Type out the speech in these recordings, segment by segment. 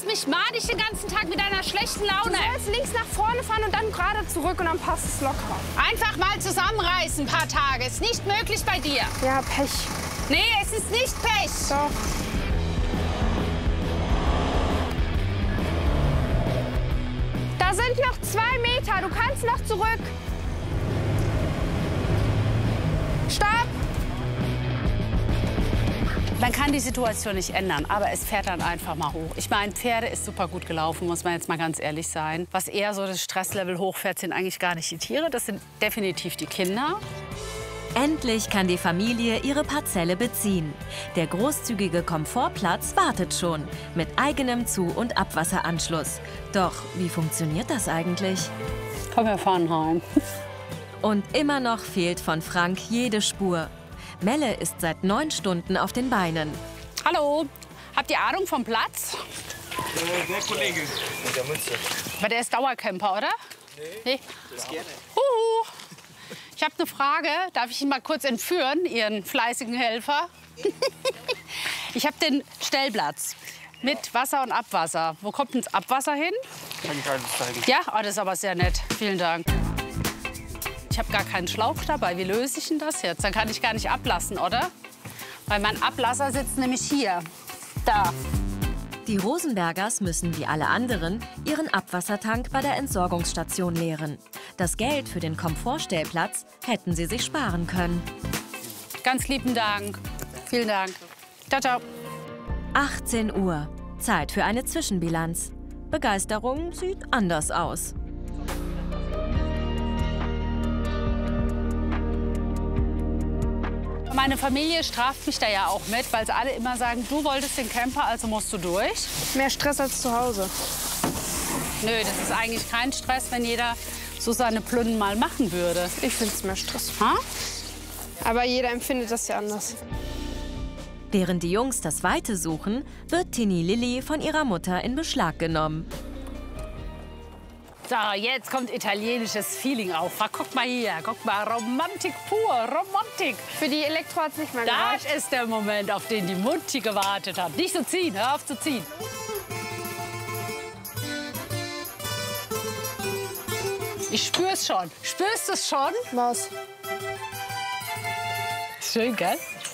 mich madig den ganzen Tag mit deiner schlechten Laune. Du sollst links nach vorne fahren und dann gerade zurück und dann passt es locker. Einfach mal zusammenreißen, ein paar Tage. Ist nicht möglich bei dir. Ja, Pech. Nee, es ist nicht Pech. Doch. Da sind noch 2 Meter. Du kannst noch zurück. Stopp! Man kann die Situation nicht ändern, aber es fährt dann einfach mal hoch. Ich meine, Pferde ist super gut gelaufen, muss man jetzt mal ganz ehrlich sein. Was eher so das Stresslevel hochfährt, sind eigentlich gar nicht die Tiere, das sind definitiv die Kinder. Endlich kann die Familie ihre Parzelle beziehen. Der großzügige Komfortplatz wartet schon, mit eigenem Zu- und Abwasseranschluss. Doch wie funktioniert das eigentlich? Komm, wir fahren heim. Und immer noch fehlt von Frank jede Spur. Melle ist seit 9 Stunden auf den Beinen. Hallo, habt ihr Ahnung vom Platz? Der Kollege mit der Mütze. Aber der ist Dauercamper, oder? Nee. Das gerne. Ich habe eine Frage. Darf ich ihn mal kurz entführen, Ihren fleißigen Helfer? Ich habe den Stellplatz mit Wasser und Abwasser. Wo kommt denn das Abwasser hin? Kann ich alles zeigen. Ja, oh, das ist aber sehr nett. Vielen Dank. Ich habe gar keinen Schlauch dabei. Wie löse ich denn das jetzt? Dann kann ich gar nicht ablassen, oder? Weil mein Ablasser sitzt nämlich hier. Da. Die Rosenbergers müssen wie alle anderen ihren Abwassertank bei der Entsorgungsstation leeren. Das Geld für den Komfortstellplatz hätten sie sich sparen können. Ganz lieben Dank. Vielen Dank. Ciao, ciao. 18 Uhr. Zeit für eine Zwischenbilanz. Begeisterung sieht anders aus. Meine Familie straft mich da ja auch mit, weil sie alle immer sagen, du wolltest den Camper, also musst du durch. Mehr Stress als zu Hause. Nö, das ist eigentlich kein Stress, wenn jeder so seine Plünnen mal machen würde. Ich finde es mehr Stress. Ha? Aber jeder empfindet das ja anders. Während die Jungs das Weite suchen, wird Tini Lilly von ihrer Mutter in Beschlag genommen. So, jetzt kommt italienisches Feeling auf. Guck mal hier, guck mal, Romantik pur, Romantik. Für die Elektro hat es nicht mal gereicht. Das ist der Moment, auf den die Mutti gewartet hat. Nicht so ziehen, hör auf zu ziehen. Ich spür's schon. Spürst du es schon? Was? Schön, gell?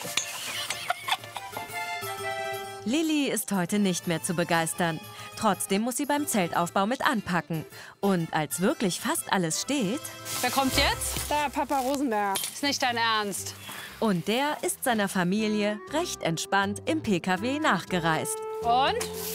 Lilly ist heute nicht mehr zu begeistern. Trotzdem muss sie beim Zeltaufbau mit anpacken. Und als wirklich fast alles steht... Wer kommt jetzt? Da, Papa Rosenberger. Ist nicht dein Ernst. Und der ist seiner Familie recht entspannt im PKW nachgereist. Und?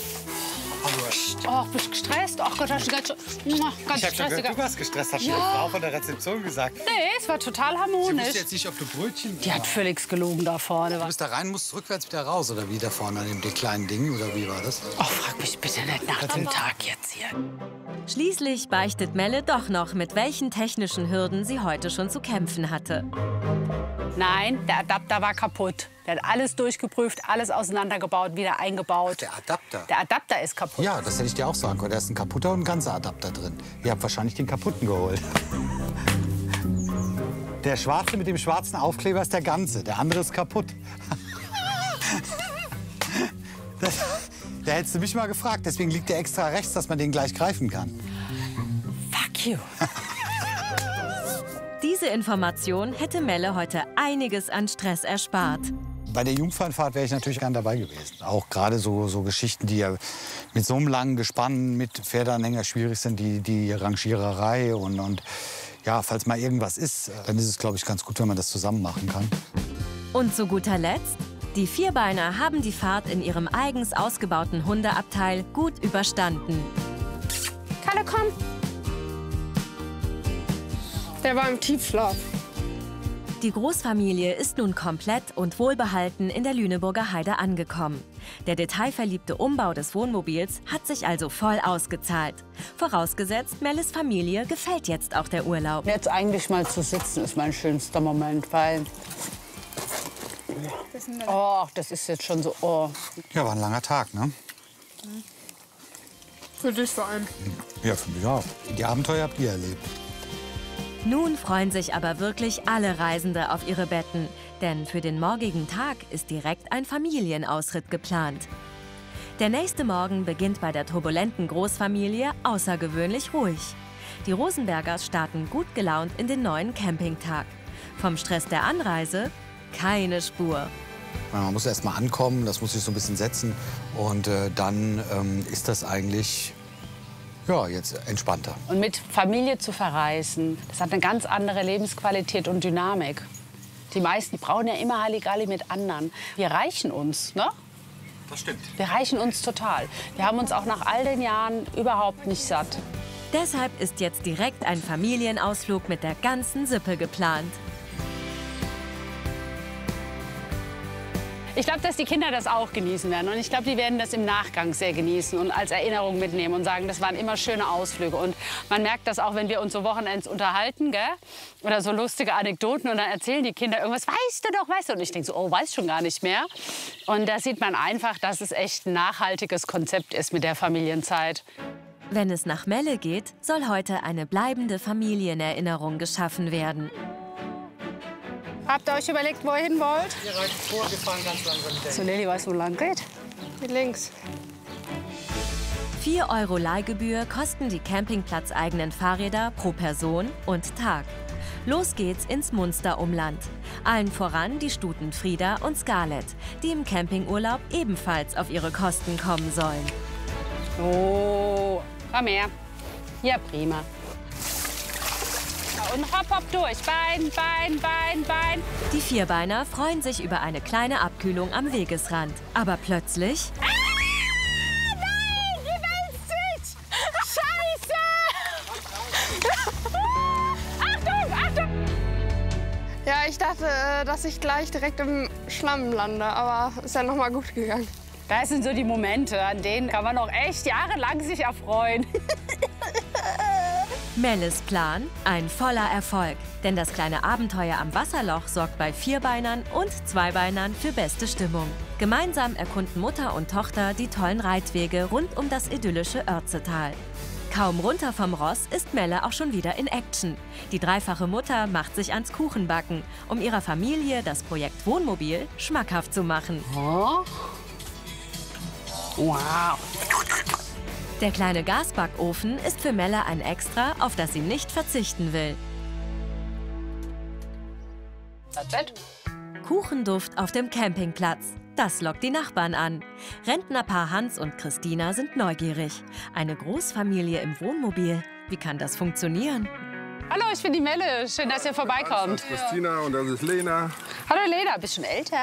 Oh, bist du gestresst? Ach Gott, hast du ganz Ich hab schon stressiger. gehört, du warst gestresst, hat mir die Frau von der Rezeption gesagt. Nee, es war total Sie harmonisch. wusste jetzt nicht, ob du Brötchen... Die hat völlig gelogen da vorne. Du bist da rein, musst rückwärts wieder raus, oder wie da vorne an dem kleinen Ding, oder wie war das? Oh, frag mich bitte nicht nach dem Tag jetzt hier. Schließlich beichtet Melle doch noch, mit welchen technischen Hürden sie heute schon zu kämpfen hatte. Nein, der Adapter war kaputt. Der hat alles durchgeprüft, alles auseinandergebaut, wieder eingebaut. Der Adapter? Der Adapter ist kaputt. Ja, das hätte ich dir auch sagen können. Da ist ein kaputter und ein ganzer Adapter drin. Ihr habt wahrscheinlich den kaputten geholt. Der schwarze mit dem schwarzen Aufkleber ist der ganze, der andere ist kaputt. Da hättest du mich mal gefragt, deswegen liegt der extra rechts, dass man den gleich greifen kann. Fuck you. Diese Information hätte Melle heute einiges an Stress erspart. Bei der Jungfernfahrt wäre ich natürlich gern dabei gewesen. Auch gerade so Geschichten, die ja mit so einem langen Gespann mit Pferdeanhänger schwierig sind, die Rangiererei und ja, falls mal irgendwas ist, dann ist es, glaube ich, ganz gut, wenn man das zusammen machen kann. Und zu guter Letzt, die Vierbeiner haben die Fahrt in ihrem eigens ausgebauten Hundeabteil gut überstanden. Kalle, komm. Der war im Tiefschlaf. Die Großfamilie ist nun komplett und wohlbehalten in der Lüneburger Heide angekommen. Der detailverliebte Umbau des Wohnmobils hat sich also voll ausgezahlt. Vorausgesetzt, Melles Familie gefällt jetzt auch der Urlaub. Jetzt eigentlich mal zu sitzen ist mein schönster Moment, weil... Oh, das ist jetzt schon so... Oh. Ja, war ein langer Tag, ne? Für dich vor allem. Ja, für mich auch. Die Abenteuer habt ihr erlebt. Nun freuen sich aber wirklich alle Reisende auf ihre Betten. Denn für den morgigen Tag ist direkt ein Familienausritt geplant. Der nächste Morgen beginnt bei der turbulenten Großfamilie außergewöhnlich ruhig. Die Rosenbergers starten gut gelaunt in den neuen Campingtag. Vom Stress der Anreise keine Spur. Man muss erst mal ankommen, das muss sich so ein bisschen setzen. Und dann ist das eigentlich ja, jetzt entspannter. Und mit Familie zu verreisen, das hat eine ganz andere Lebensqualität und Dynamik. Die meisten, die brauchen ja immer Halligalli mit anderen. Wir reichen uns, ne? Das stimmt. Wir reichen uns total. Wir haben uns auch nach all den Jahren überhaupt nicht satt. Deshalb ist jetzt direkt ein Familienausflug mit der ganzen Sippe geplant. Ich glaube, dass die Kinder das auch genießen werden. Und ich glaube, die werden das im Nachgang sehr genießen und als Erinnerung mitnehmen und sagen, das waren immer schöne Ausflüge. Und man merkt das auch, wenn wir uns so Wochenends unterhalten, gell? Oder so lustige Anekdoten. Und dann erzählen die Kinder irgendwas, weißt du doch, weißt du. Und ich denke so, oh, weiß schon gar nicht mehr. Und da sieht man einfach, dass es echt ein nachhaltiges Konzept ist mit der Familienzeit. Wenn es nach Melle geht, soll heute eine bleibende Familienerinnerung geschaffen werden. Habt ihr euch überlegt, wo ihr hin wollt? Wir reiten vor, wir fahren ganz langsam. So, Lilly, weißt du, wo lang geht? Hier links. 4 € Leihgebühr kosten die campingplatzeigenen Fahrräder pro Person und Tag. Los geht's ins Munsterumland. Allen voran die Stuten Frieda und Scarlett, die im Campingurlaub ebenfalls auf ihre Kosten kommen sollen. Oh, komm her. Ja, prima. Und hopp, hopp durch. Bein, Bein, Bein, Bein. Die Vierbeiner freuen sich über eine kleine Abkühlung am Wegesrand. Aber plötzlich... Ah, nein, die wälzt sich. Scheiße. Achtung, Achtung. Ja, ich dachte, dass ich gleich direkt im Schlamm lande, aber ist ja noch mal gut gegangen. Das sind so die Momente, an denen kann man noch echt jahrelang sich erfreuen. Melles Plan, ein voller Erfolg. Denn das kleine Abenteuer am Wasserloch sorgt bei Vierbeinern und Zweibeinern für beste Stimmung. Gemeinsam erkunden Mutter und Tochter die tollen Reitwege rund um das idyllische Oertzetal. Kaum runter vom Ross ist Melle auch schon wieder in Action. Die dreifache Mutter macht sich ans Kuchenbacken, um ihrer Familie das Projekt Wohnmobil schmackhaft zu machen. Oh. Wow. Der kleine Gasbackofen ist für Melle ein Extra, auf das sie nicht verzichten will. Kuchenduft auf dem Campingplatz. Das lockt die Nachbarn an. Rentnerpaar Hans und Christina sind neugierig. Eine Großfamilie im Wohnmobil. Wie kann das funktionieren? Hallo, ich bin die Melle. Schön, dass ihr vorbeikommt. Das ist Christina und das ist Lena. Hallo Lena, bist schon älter?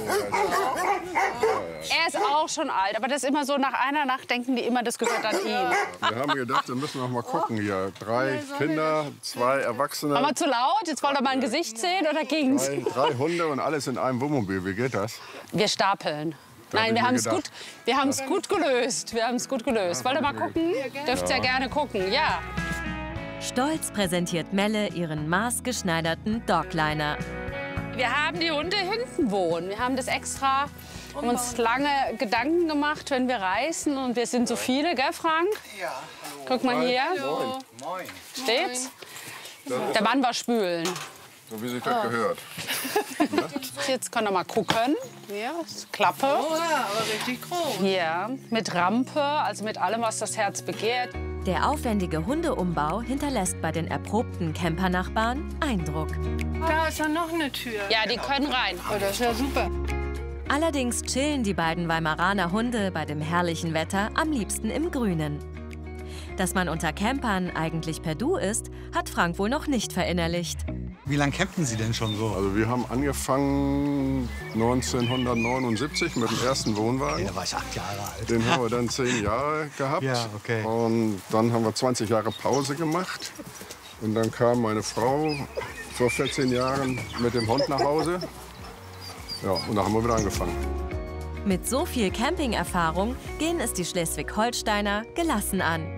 Er ist auch schon alt, aber das ist immer so, nach einer Nacht denken die immer, das gehört an ihn. Wir haben gedacht, wir müssen noch mal gucken hier. 3 Kinder, 2 Erwachsene. War mal zu laut? Jetzt wollt ihr mal ein Gesicht sehen oder ging's? 3 Hunde und alles in einem Wohnmobil. Wie geht das? Wir stapeln. Nein, wir haben es gut, gut gelöst. Wir haben es gut gelöst. Wollt ihr mal gucken? Dürft ihr gerne gucken, ja. Stolz präsentiert Melle ihren maßgeschneiderten Dogliner. Wir haben die Hunde hinten wohnen. Wir haben das extra, haben uns lange Gedanken gemacht, wenn wir reisen. Und wir sind so viele, gell, Frank? Ja. Guck mal hier. Moin. Steht's? Der Mann war spülen. So wie sich das gehört. Jetzt könnt ihr mal gucken. Hier, Klappe. Oh ja, aber richtig groß. Ja, mit Rampe, also mit allem, was das Herz begehrt. Der aufwendige Hundeumbau hinterlässt bei den erprobten Campernachbarn Eindruck. Da ist ja noch eine Tür. Ja, die können rein. Oh, das ist ja super. Allerdings chillen die beiden Weimaraner Hunde bei dem herrlichen Wetter am liebsten im Grünen. Dass man unter Campern eigentlich per Du ist, hat Frank wohl noch nicht verinnerlicht. Wie lange campen Sie denn schon so? Also wir haben angefangen 1979 mit dem ersten Wohnwagen. Da war ich 8 Jahre alt. Den haben wir dann 10 Jahre gehabt. Ja, okay. Und dann haben wir 20 Jahre Pause gemacht. Und dann kam meine Frau vor 14 Jahren mit dem Hund nach Hause. Ja, und da haben wir wieder angefangen. Mit so viel Camping-Erfahrung gehen es die Schleswig-Holsteiner gelassen an.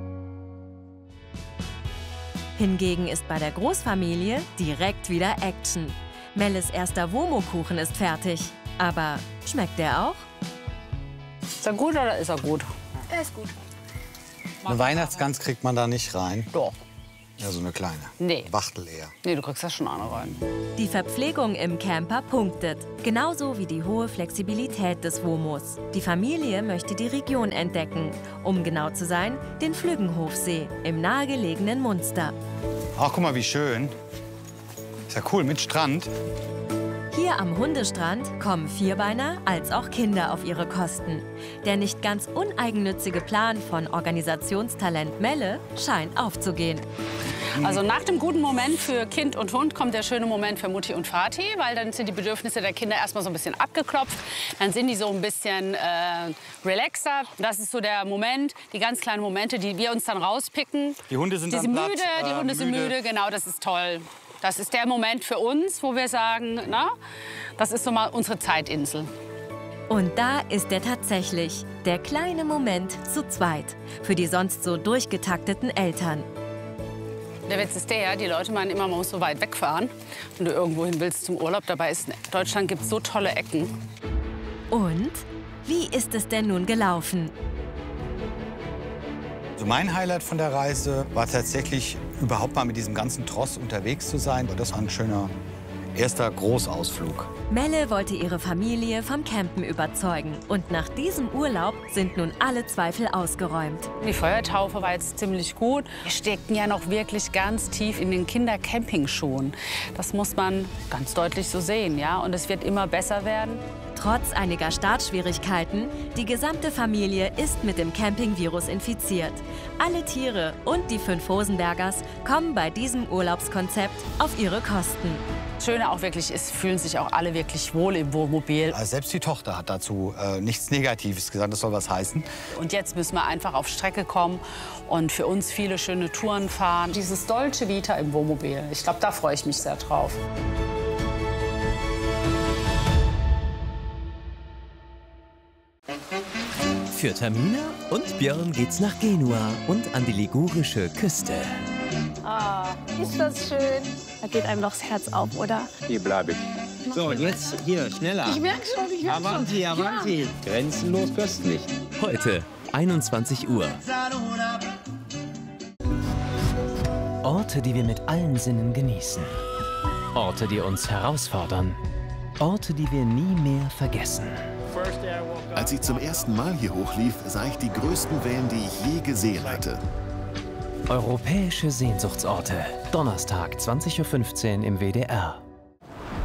Hingegen ist bei der Großfamilie direkt wieder Action. Melles erster Womo-Kuchen ist fertig. Aber schmeckt der auch? Ist er gut oder ist er gut? Er ist gut. Eine Weihnachtsgans kriegt man da nicht rein. Doch. Ja, so eine kleine. Nee. Wachtel eher. Nee, du kriegst das schon andere rein. Die Verpflegung im Camper punktet, genauso wie die hohe Flexibilität des WOMOs. Die Familie möchte die Region entdecken, um genau zu sein, den Flüggenhofsee im nahegelegenen Munster. Ach, guck mal, wie schön. Ist ja cool, mit Strand. Hier am Hundestrand kommen Vierbeiner als auch Kinder auf ihre Kosten. Der nicht ganz uneigennützige Plan von Organisationstalent Melle scheint aufzugehen. Also nach dem guten Moment für Kind und Hund kommt der schöne Moment für Mutti und Vati, weil dann sind die Bedürfnisse der Kinder erstmal so ein bisschen abgeklopft. Dann sind die so ein bisschen relaxer. Das ist so der Moment, die ganz kleinen Momente, die wir uns dann rauspicken. Die Hunde sind die dann sind platt, müde, die Hunde sind müde, genau, das ist toll. Das ist der Moment für uns, wo wir sagen, na, das ist so mal unsere Zeitinsel. Und da ist er tatsächlich, der kleine Moment zu zweit, für die sonst so durchgetakteten Eltern. Der Witz ist der, die Leute meinen immer, man muss so weit wegfahren, wenn du irgendwo hin willst zum Urlaub. Dabei ist in Deutschland gibt es so tolle Ecken. Und wie ist es denn nun gelaufen? Also mein Highlight von der Reise war tatsächlich, überhaupt mal mit diesem ganzen Tross unterwegs zu sein. Das war ein schöner erster Großausflug. Melle wollte ihre Familie vom Campen überzeugen. Und nach diesem Urlaub sind nun alle Zweifel ausgeräumt. Die Feuertaufe war jetzt ziemlich gut. Wir steckten ja noch wirklich ganz tief in den Kindercampingschuhen. Das muss man ganz deutlich so sehen, ja. Und es wird immer besser werden. Trotz einiger Startschwierigkeiten, die gesamte Familie ist mit dem Campingvirus infiziert. Alle Tiere und die 5 Hosenbergers kommen bei diesem Urlaubskonzept auf ihre Kosten. Das Schöne auch wirklich ist, fühlen sich auch alle wirklich wohl im Wohnmobil. Also selbst die Tochter hat dazu nichts Negatives gesagt, das soll was heißen. Und jetzt müssen wir einfach auf Strecke kommen und für uns viele schöne Touren fahren. Dieses Dolce Vita im Wohnmobil, ich glaube, da freue ich mich sehr drauf. Für Tamina und Björn geht's nach Genua und an die ligurische Küste. Ah, ist das schön. Da geht einem doch das Herz auf, oder? Hier bleibe ich. So, jetzt hier, schneller. Ich merke schon, ich merke schon. Avanti, avanti. Ja. Grenzenlos köstlich. Heute, 21 Uhr. Orte, die wir mit allen Sinnen genießen. Orte, die uns herausfordern. Orte, die wir nie mehr vergessen. Als ich zum ersten Mal hier hochlief, sah ich die größten Wellen, die ich je gesehen hatte. Europäische Sehnsuchtsorte. Donnerstag, 20:15 Uhr im WDR.